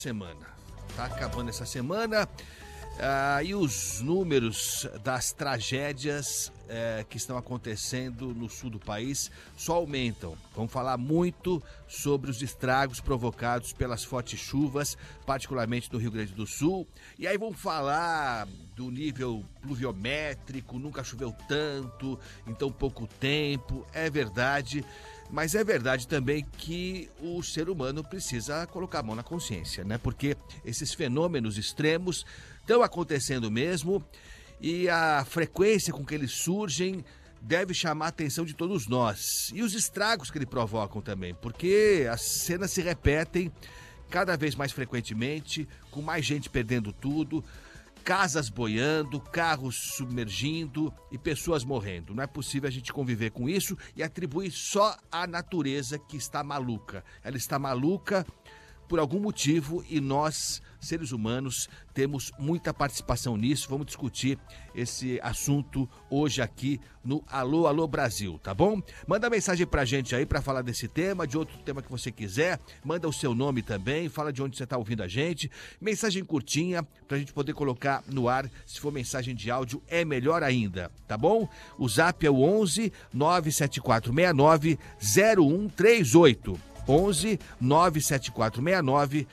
Semana. Tá acabando essa semana e os números das tragédias que estão acontecendo no sul do país só aumentam. Vamos falar muito sobre os estragos provocados pelas fortes chuvas, particularmente no Rio Grande do Sul. E aí vamos falar do nível pluviométrico, nunca choveu tanto em tão pouco tempo, é verdade. Mas é verdade também que o ser humano precisa colocar a mão na consciência, né? Porque esses fenômenos extremos estão acontecendo mesmo e a frequência com que eles surgem deve chamar a atenção de todos nós. E os estragos que eles provocam também, porque as cenas se repetem cada vez mais frequentemente, com mais gente perdendo tudo, casas boiando, carros submergindo e pessoas morrendo. Não é possível a gente conviver com isso e atribuir só à natureza que está maluca. Ela está maluca por algum motivo e nós, seres humanos, temos muita participação nisso. Vamos discutir esse assunto hoje aqui no Alô, Alô Brasil, tá bom? Manda mensagem pra gente aí pra falar desse tema, de outro tema que você quiser. Manda o seu nome também, fala de onde você tá ouvindo a gente. Mensagem curtinha pra gente poder colocar no ar. Se for mensagem de áudio, é melhor ainda, tá bom? O zap é o 11 97469 0138. 11 97469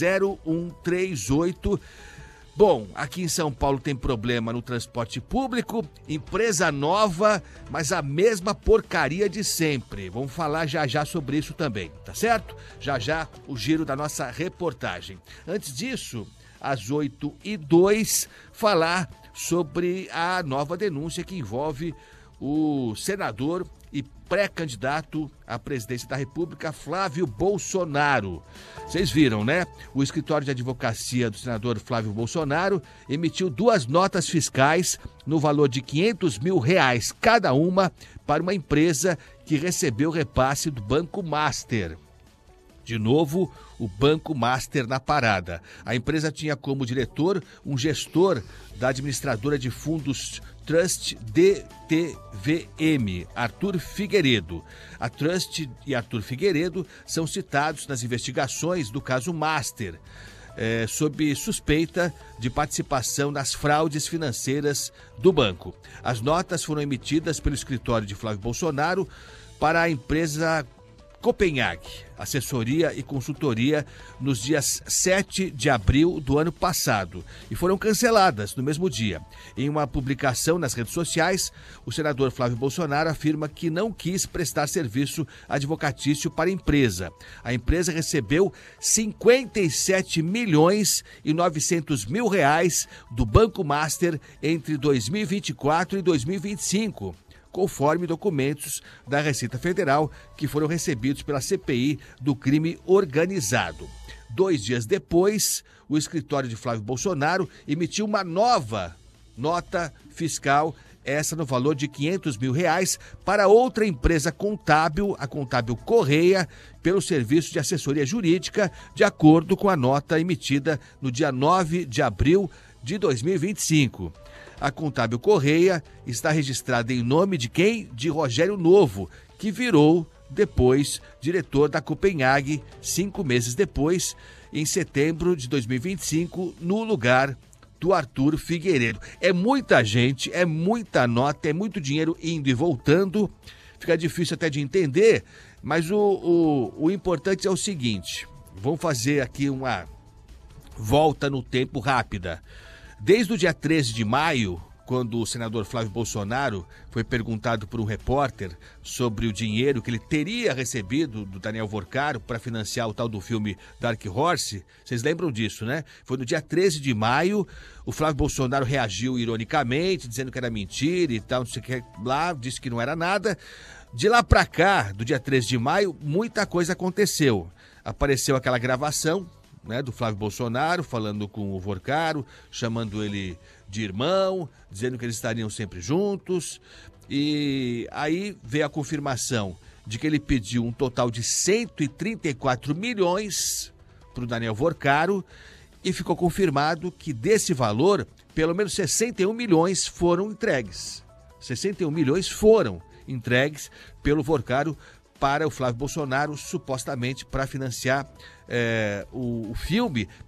0138. Bom, aqui em São Paulo tem problema no transporte público, empresa nova, mas a mesma porcaria de sempre. Vamos falar já sobre isso também, tá certo? Já o giro da nossa reportagem. Antes disso, às 8h02, falar sobre a nova denúncia que envolve o senador e pré-candidato à presidência da República, Flávio Bolsonaro. Vocês viram, né? O escritório de advocacia do senador Flávio Bolsonaro emitiu 2 notas fiscais no valor de R$500 mil cada uma para uma empresa que recebeu repasse do Banco Master. De novo, o Banco Master na parada. A empresa tinha como diretor um gestor da administradora de fundos Trust DTVM, Arthur Figueiredo. A Trust e Arthur Figueiredo são citados nas investigações do caso Master, sob suspeita de participação nas fraudes financeiras do banco. As notas foram emitidas pelo escritório de Flávio Bolsonaro para a empresa Copenhague, assessoria e consultoria, nos dias 7 de abril do ano passado e foram canceladas no mesmo dia. Em uma publicação nas redes sociais, o senador Flávio Bolsonaro afirma que não quis prestar serviço advocatício para a empresa. A empresa recebeu 57 milhões e 900 mil reais do Banco Master entre 2024 e 2025. Conforme documentos da Receita Federal que foram recebidos pela CPI do crime organizado. 2 dias depois, o escritório de Flávio Bolsonaro emitiu uma nova nota fiscal, essa no valor de R$500 mil, para outra empresa contábil, a Contábil Correia, pelo serviço de assessoria jurídica, de acordo com a nota emitida no dia 9 de abril de 2025. A Contábil Correia está registrada em nome de quem? De Rogério Novo, que virou depois diretor da Copenhague 5 meses depois, em setembro de 2025, no lugar do Arthur Figueiredo. É muita gente, é muita nota, é muito dinheiro indo e voltando, fica difícil até de entender, mas o importante é o seguinte, vamos fazer aqui uma volta no tempo rápida. Desde o dia 13 de maio, quando o senador Flávio Bolsonaro foi perguntado por um repórter sobre o dinheiro que ele teria recebido do Daniel Vorcaro para financiar o tal do filme Dark Horse, vocês lembram disso, né? Foi no dia 13 de maio, o Flávio Bolsonaro reagiu ironicamente, dizendo que era mentira e tal, não sei o que lá, disse que não era nada. De lá para cá, do dia 13 de maio, muita coisa aconteceu. Apareceu aquela gravação, né, do Flávio Bolsonaro falando com o Vorcaro, chamando ele de irmão, dizendo que eles estariam sempre juntos. E aí veio a confirmação de que ele pediu um total de 134 milhões para o Daniel Vorcaro e ficou confirmado que desse valor, pelo menos 61 milhões foram entregues. 61 milhões foram entregues pelo Vorcaro para o Flávio Bolsonaro, supostamente para financiar o filme,